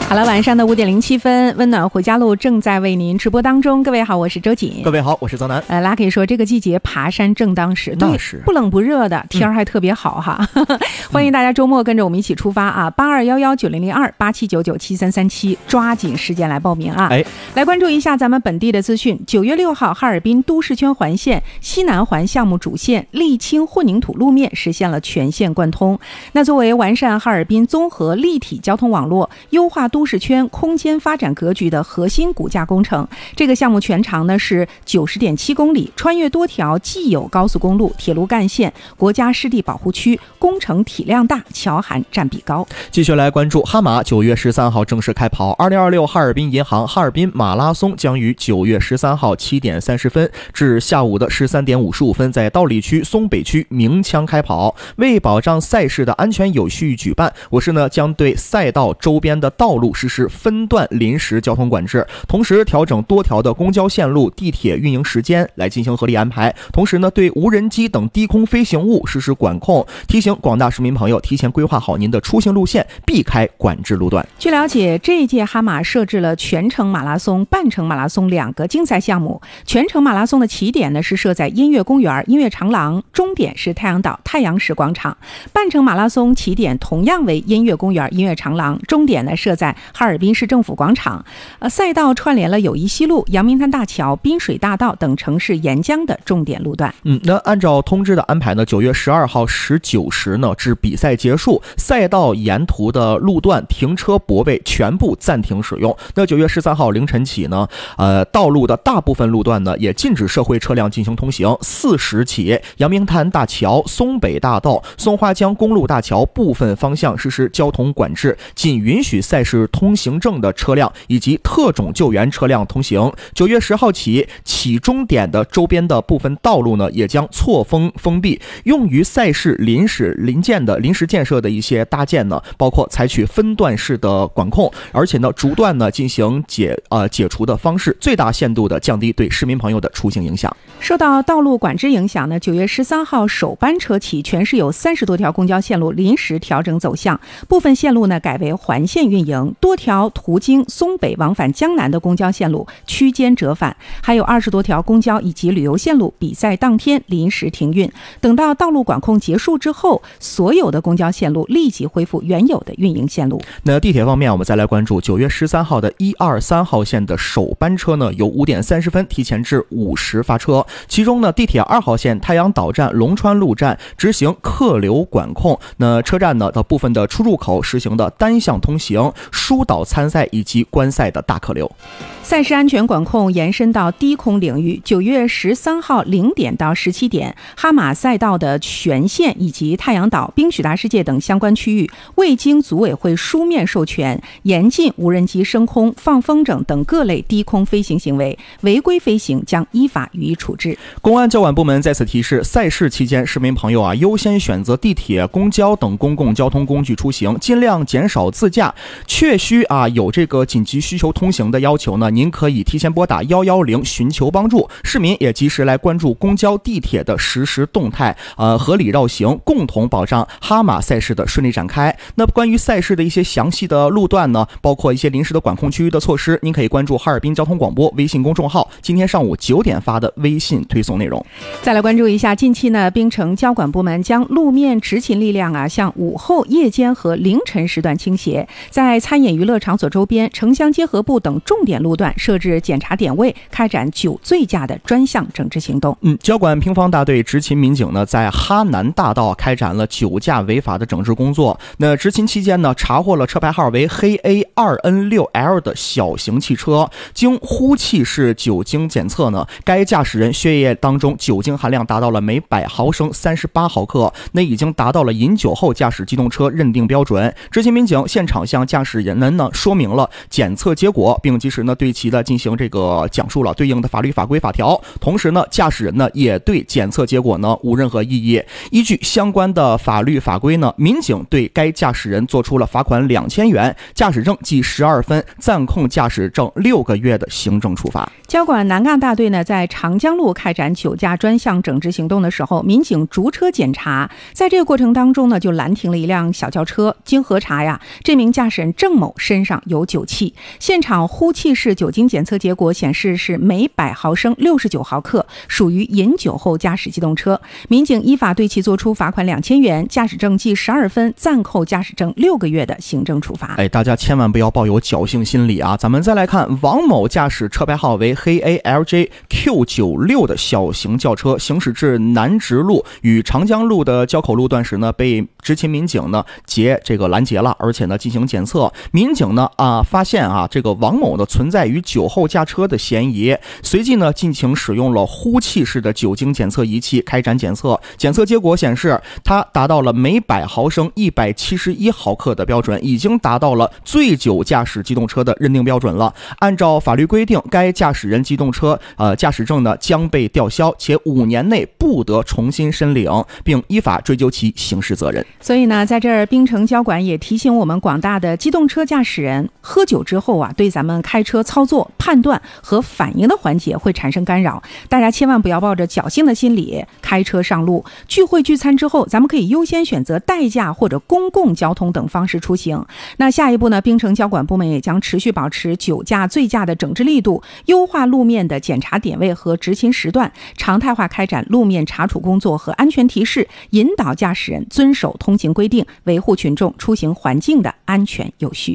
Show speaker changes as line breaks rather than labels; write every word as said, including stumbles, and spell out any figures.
好了，晚上的五点零七分，温暖回家路正在为您直播当中。各位好，我是周瑾。
各位好，我是泽南。
呃，拉可以说这个季节爬山正当时，
那是
不冷不热的，天儿还特别好哈。嗯、欢迎大家周末跟着我们一起出发啊！八二幺幺九零零二八七九九七三三七，抓紧时间来报名啊！
哎，
来关注一下咱们本地的资讯。九月六号，哈尔滨都市圈环线西南环项目主线沥青混凝土路面实现了全线贯通。那作为完善哈尔滨综合立体交通网络、优化都市圈空间发展格局的核心骨架工程，这个项目全长呢是九十点七公里，穿越多条既有高速公路、铁路干线、国家湿地保护区，工程体量大，桥涵占比高。
继续来关注哈马，九月十三号正式开跑。二零二六哈尔滨银行哈尔滨马拉松将于九月十三号七点三十分至下午的十三点五十五分，在道里区、松北区鸣枪开跑。为保障赛事的安全有序举办，我市呢将对赛道周边的道路实施分段临时交通管制，同时调整多条的公交线路、地铁运营时间来进行合理安排。同时呢，对无人机等低空飞行物实施管控，提醒广大市民朋友提前规划好您的出行路线，避开管制路段。
据了解，这一届哈马设置了全程马拉松、半程马拉松两个竞赛项目。全程马拉松的起点呢是设在音乐公园、音乐长廊，终点是太阳岛太阳石广场。半程马拉松起点同样为音乐公园、音乐长廊，终点呢设在哈尔滨市政府广场。呃，赛道串联了友谊西路、阳明滩大桥、滨水大道等城市沿江的重点路段。
嗯，那按照通知的安排呢，九月十二号十九时呢至比赛结束，赛道沿途的路段停车泊位全部暂停使用。那九月十三号凌晨起呢，呃，道路的大部分路段呢也禁止社会车辆进行通行。四时起，阳明滩大桥、松北大道、松花江公路大桥部分方向实施交通管制，仅允许赛事通行证的车辆以及特种救援车辆通行。九月十号起，起终点的周边的部分道路呢，也将错峰封闭。用于赛事临时临建的临时建设的一些搭建呢，包括采取分段式的管控，而且呢，逐段呢进行解呃解除的方式，最大限度的降低对市民朋友的出行影响。
受到道路管制影响呢，九月十三号首班车起，全市有三十多条公交线路临时调整走向，部分线路呢改为环线运营，多条途经松北往返江南的公交线路区间折返，还有二十多条公交以及旅游线路比赛当天临时停运。等到道路管控结束之后，所有的公交线路立即恢复原有的运营线路。
那地铁方面，我们再来关注九月十三号的一二三号线的首班车呢，由五点三十分提前至五时发车。其中呢，地铁二号线太阳岛站、龙川路站执行客流管控，那车站呢的部分的出入口实行的单向通行、疏导参赛以及观赛的大客流。
赛事安全管控延伸到低空领域。九月十三号零点到十七点，哈马赛道的全线以及太阳岛、冰雪大世界等相关区域，未经组委会书面授权，严禁无人机升空、放风筝等各类低空飞行行为，违规飞行将依法予以处置。
公安交管部门在此提示，赛事期间，市民朋友啊，优先选择地铁、公交等公共交通工具出行，尽量减少自驾。确需啊有这个紧急需求通行的要求呢，您可以提前拨打一一零寻求帮助。市民也及时来关注公交、地铁的实时动态，呃，合理绕行，共同保障哈马赛事的顺利展开。那关于赛事的一些详细的路段呢，包括一些临时的管控区域的措施，您可以关注哈尔滨交通广播微信公众号，今天上午九点发的微信推送内容。
再来关注一下，近期呢，槟城交管部门将路面执勤力量啊，向午后、夜间和凌晨时段倾斜，在餐饮娱乐场所周边、城乡结合部等重点路段设置检查点位，开展酒醉驾的专项整治行动。
嗯，交管平方大队执勤民警呢，在哈南大道开展了酒驾违法的整治工作。那执勤期间呢，查获了车牌号为黑 A 二 N 六 L 的小型汽车，经呼气式酒精检测呢，该驾驶人血液当中酒精含量达到了每百毫升三十八毫克，那已经达到了饮酒后驾驶机动车认定标准。执勤民警现场向驾驶人们呢说明了检测结果，并及时呢对其的进行这个讲述了对应的法律法规法条。同时呢，驾驶人呢也对检测结果呢无任何异议。依据相关的法律法规呢，民警对该驾驶人做出了罚款两千元、驾驶证记十二分、暂控驾驶证六个月的行政处罚。
交管南赣大队呢，在长江路开展酒驾专项整治行动的时候，民警逐车检查，在这个过程当中呢，就拦停了一辆小轿车。经核查呀，这名驾驶人郑某某身上有酒气，现场呼气式酒精检测结果显示是每百毫升六十九毫克，属于饮酒后驾驶机动车。民警依法对其作出罚款两千元、驾驶证记十二分、暂扣驾驶证六个月的行政处罚。
哎，大家千万不要抱有侥幸心理啊！咱们再来看王某驾驶车牌号为黑 A L J Q 九六的小型轿车，行驶至南直路与长江路的交口路段时呢，被执勤民警呢截这个拦截了，而且呢进行检测。民警呢啊发现啊这个王某呢存在于酒后驾车的嫌疑，随即呢进行使用了呼气式的酒精检测仪器开展检测。检测结果显示，他达到了每百毫升一百七十一毫克的标准，已经达到了醉酒驾驶机动车的认定标准了。按照法律规定，该驾驶人机动车呃驾驶证呢将被吊销，且五年内不得重新申领，并依法追究其刑事责任。
所以呢，在这儿滨城交管也提醒我们广大的机动车驾驶人，喝酒之后啊，对咱们开车操作、判断和反应的环节会产生干扰。大家千万不要抱着侥幸的心理开车上路。聚会聚餐之后，咱们可以优先选择代驾或者公共交通等方式出行。那下一步呢，滨城交管部门也将持续保持酒驾、醉驾的整治力度，优化路面的检查点位和执勤时段，常态化开展路面查处工作和安全提示，引导驾驶人遵守通行规定，维护群众出行环境的安全有序。